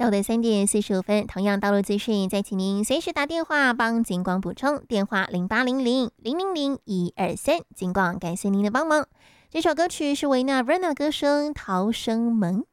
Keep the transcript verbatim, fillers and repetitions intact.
下午的三点四十五分，同样道路资讯，再请您随时打电话帮警广补充，电话零八零零零零零一二三，警广感谢您的帮忙。这首歌曲是维纳 Verna 歌声《逃生门》。